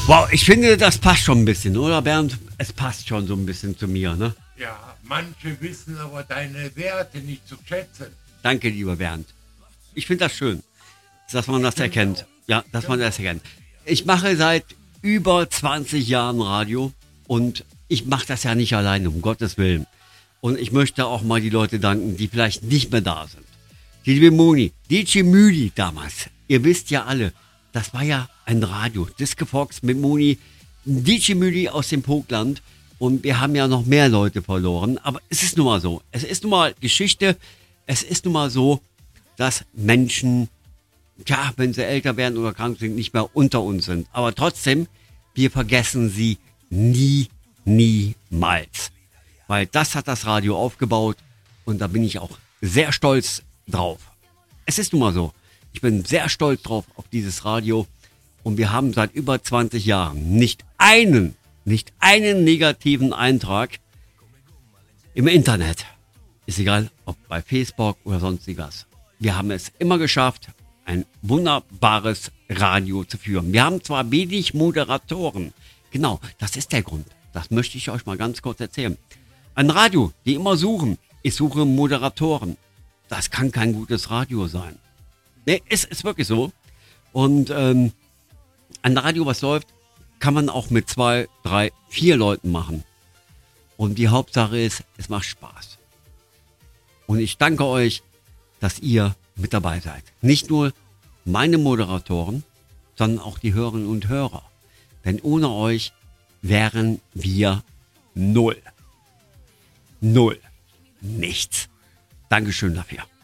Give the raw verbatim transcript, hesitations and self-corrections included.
Wow, ich finde, das passt schon ein bisschen, oder Bernd? Es passt schon so ein bisschen zu mir, ne? Ja, manche wissen aber deine Werte nicht zu schätzen. Danke, lieber Bernd. Ich finde das schön, dass man das erkennt. Ja, dass man das erkennt. Ich mache seit über zwanzig Jahren Radio und ich mache das ja nicht alleine, um Gottes Willen. Und ich möchte auch mal die Leute danken, die vielleicht nicht mehr da sind. Die liebe Moni, D J Müdi damals. Ihr wisst ja alle, das war ja ein Radio. Discofox mit Moni, D J Müdi aus dem Vogtland. Und wir haben ja noch mehr Leute verloren. Aber es ist nun mal so. Es ist nun mal Geschichte. Es ist nun mal so, dass Menschen, tja, wenn sie älter werden oder krank sind, nicht mehr unter uns sind. Aber trotzdem, wir vergessen sie nie, niemals. Weil das hat das Radio aufgebaut. Und da bin ich auch sehr stolz drauf. Es ist nun mal so. Ich bin sehr stolz drauf auf dieses Radio. Und wir haben seit über zwanzig Jahren nicht einen, nicht einen negativen Eintrag im Internet. Ist egal, ob bei Facebook oder sonstiges. Wir haben es immer geschafft, ein wunderbares Radio zu führen. Wir haben zwar wenig Moderatoren. Genau, das ist der Grund. Das möchte ich euch mal ganz kurz erzählen. Ein Radio, die immer suchen. Ich suche Moderatoren. Das kann kein gutes Radio sein. Nee, ist, ist wirklich so. Und ähm, ein Radio, was läuft, kann man auch mit zwei, drei, vier Leuten machen. Und die Hauptsache ist, es macht Spaß. Und ich danke euch, dass ihr mit dabei seid. Nicht nur meine Moderatoren, sondern auch die Hörerinnen und Hörer. Denn ohne euch wären wir null. Null. Nichts. Dankeschön dafür.